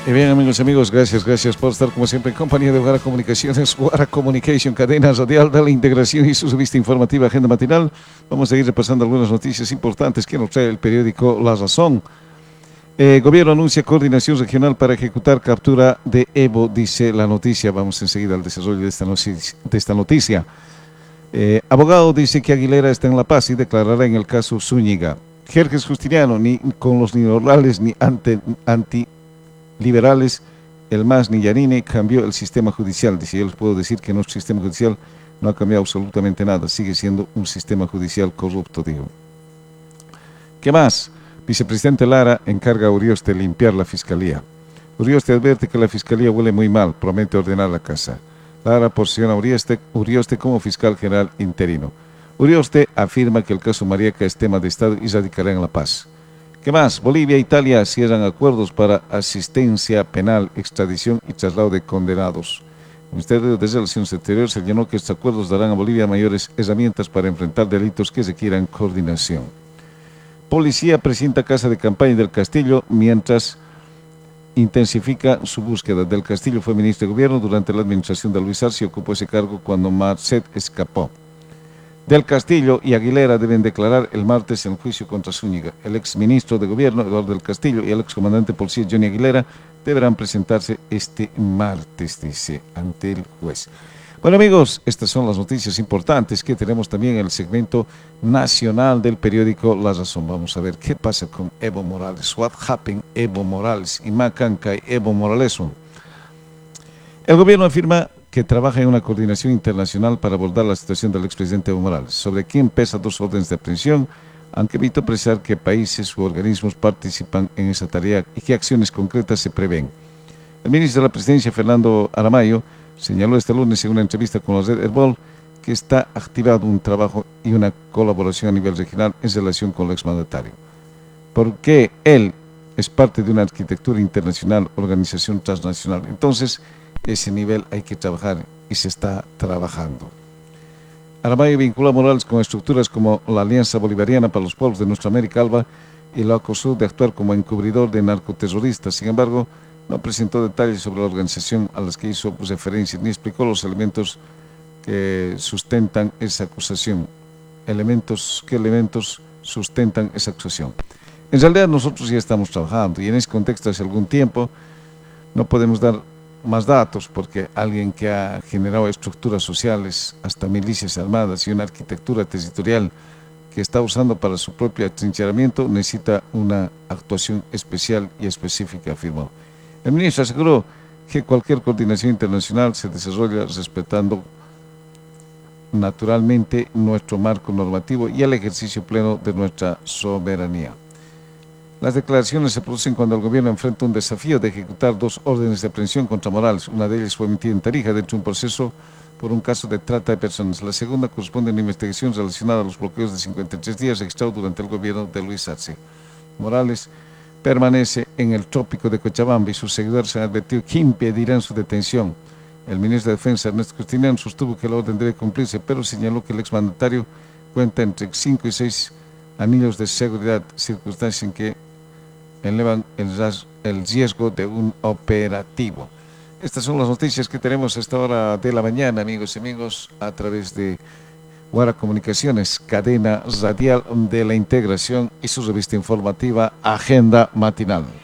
Y bien, amigos, gracias por estar como siempre en compañía de Guara Comunicaciones, Guara Communication, cadena radial de la integración y su revista informativa Agenda Matinal. Vamos a ir repasando algunas noticias importantes que nos trae el periódico La Razón. Gobierno anuncia coordinación regional para ejecutar captura de Evo, dice la noticia. Vamos enseguida al desarrollo de esta noticia. Abogado dice que Aguilera está en La Paz y declarará en el caso Zúñiga. Jerjes Justiniano, ni con los neoliberales ni anti-liberales, el MAS ni Yanine cambió el sistema judicial. Dice, yo les puedo decir que nuestro sistema judicial no ha cambiado absolutamente nada, sigue siendo un sistema judicial corrupto, dijo. ¿Qué más? Vicepresidente Lara encarga a Urioste limpiar la fiscalía. Urioste advierte que la fiscalía huele muy mal, promete ordenar la casa. Lara posiciona a Urioste como fiscal general interino. Urioste afirma que el caso Mariaca es tema de Estado y radicará en La Paz. ¿Qué más? Bolivia e Italia cierran acuerdos para asistencia penal, extradición y traslado de condenados. El Ministerio de Relaciones Exteriores señaló que estos acuerdos darán a Bolivia mayores herramientas para enfrentar delitos que requieran coordinación. Policía presenta casa de campaña del Castillo mientras intensifica su búsqueda. Del Castillo fue ministro de Gobierno durante la administración de Luis Arce y ocupó ese cargo cuando Marcet escapó. Del Castillo y Aguilera deben declarar el martes en juicio contra Zúñiga. El exministro de Gobierno, Eduardo del Castillo, y el excomandante de policía, Johnny Aguilera, deberán presentarse este martes, dice, ante el juez. Bueno, amigos, estas son las noticias importantes que tenemos también en el segmento nacional del periódico La Razón. Vamos a ver qué pasa con Evo Morales. What happened Evo Morales? Y Macanca Evo Morales. El gobierno afirma que trabaja en una coordinación internacional para abordar la situación del expresidente Evo Morales, sobre quien pesa 2 órdenes de aprehensión, aunque evitó precisar qué países u organismos participan en esa tarea y qué acciones concretas se prevén. El ministro de la Presidencia, Fernando Aramayo, señaló este lunes en una entrevista con la red Herbol que está activado un trabajo y una colaboración a nivel regional en relación con el exmandatario. Porque él es parte de una arquitectura internacional, organización transnacional. Entonces, ese nivel hay que trabajar y se está trabajando. Aramayo vincula a Morales con estructuras como la Alianza Bolivariana para los Pueblos de Nuestra América Alba y lo acusó de actuar como encubridor de narcoterroristas. Sin embargo, no presentó detalles sobre la organización a las que hizo referencia, ni explicó los elementos que sustentan esa acusación. ¿Qué elementos sustentan esa acusación? En realidad nosotros ya estamos trabajando y en ese contexto hace algún tiempo no podemos dar más datos porque alguien que ha generado estructuras sociales, hasta milicias armadas y una arquitectura territorial que está usando para su propio atrincheramiento necesita una actuación especial y específica, afirmó. El ministro aseguró que cualquier coordinación internacional se desarrolla respetando naturalmente nuestro marco normativo y el ejercicio pleno de nuestra soberanía. Las declaraciones se producen cuando el gobierno enfrenta un desafío de ejecutar 2 órdenes de aprehensión contra Morales. Una de ellas fue emitida en Tarija dentro de un proceso por un caso de trata de personas. La segunda corresponde a una investigación relacionada a los bloqueos de 53 días registrados durante el gobierno de Luis Arce. Morales permanece en el trópico de Cochabamba y sus seguidores han advertido que impedirán su detención. El ministro de Defensa, Ernesto Justiniano, sostuvo que la orden debe cumplirse, pero señaló que el exmandatario cuenta entre 5 y 6 anillos de seguridad, circunstancias en que elevan el riesgo de un operativo. Estas son las noticias que tenemos a esta hora de la mañana, amigos y amigos, a través de Guara Comunicaciones, cadena radial de la integración y su revista informativa Agenda Matinal.